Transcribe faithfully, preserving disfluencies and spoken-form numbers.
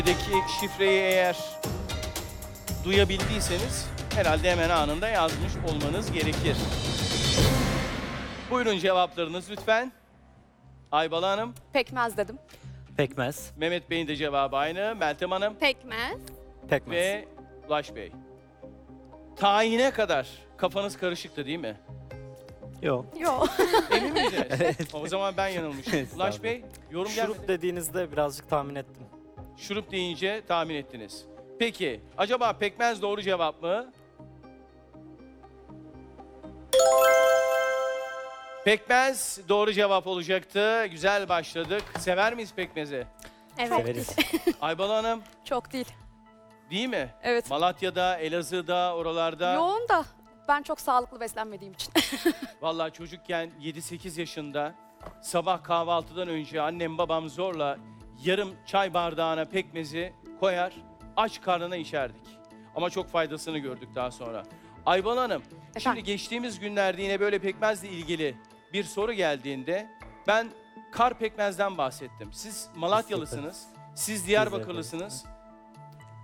Deki şifreyi eğer duyabildiyseniz herhalde hemen anında yazmış olmanız gerekir. Buyurun cevaplarınız lütfen. Aybala Hanım, Pekmez dedim. Pekmez. Mehmet Bey'in de cevabı aynı. Meltem Hanım Pekmez. Pekmez. ve Ulaş Bey. Tayine kadar kafanız karışıktı değil mi? Yok. Yok. Emin miydiniz? O zaman ben yanılmışım. Ulaş Bey, yorum gelmedi. Şurup dediğinizde birazcık tahmin ettim. Şurup deyince tahmin ettiniz. Peki, acaba pekmez doğru cevap mı? Pekmez doğru cevap olacaktı. Güzel başladık. Sever miyiz pekmezi? Evet. Severiz. Aybala Hanım, Çok değil. değil mi? Evet. Malatya'da, Elazığ'da, oralarda. Yoğun da ben çok sağlıklı beslenmediğim için. Vallahi çocukken yedi sekiz yaşında sabah kahvaltıdan önce annem babam zorla yarım çay bardağına pekmezi koyar, aç karnına içerdik. Ama çok faydasını gördük daha sonra. Aybala Hanım, şimdi Efendim? geçtiğimiz günlerde yine böyle pekmezle ilgili bir soru geldiğinde ben kar pekmezden bahsettim. Siz Malatyalısınız, siz Diyarbakırlısınız.